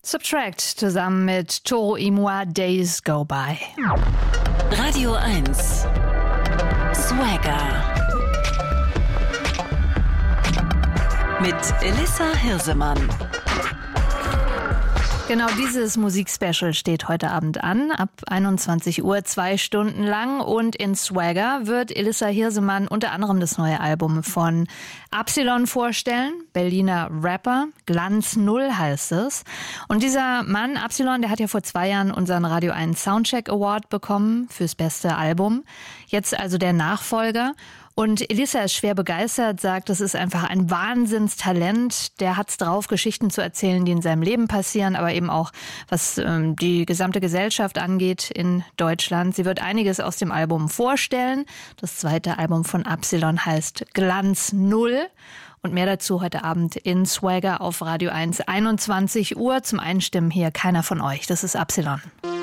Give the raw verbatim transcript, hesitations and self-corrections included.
Subtract zusammen mit Toro y Moi, Days Go By. Radio eins Swagger mit Elissa Hirsemann. Genau dieses Musikspecial steht heute Abend an, ab einundzwanzig Uhr, zwei Stunden lang. Und in Swagger wird Elissa Hirsemann unter anderem das neue Album von Absilon vorstellen, Berliner Rapper, Glanz Null heißt es. Und dieser Mann, Absilon, der hat ja vor zwei Jahren unseren Radio eins Soundcheck Award bekommen fürs beste Album. Jetzt also der Nachfolger. Und Elissa ist schwer begeistert, sagt, das ist einfach ein Wahnsinnstalent. Der hat's drauf, Geschichten zu erzählen, die in seinem Leben passieren, aber eben auch, was ähm, die gesamte Gesellschaft angeht in Deutschland. Sie wird einiges aus dem Album vorstellen. Das zweite Album von Absilon heißt Glanz Null. Und mehr dazu heute Abend in Swagger auf Radio eins, einundzwanzig Uhr. Zum Einstimmen hier keiner von euch. Das ist Absilon.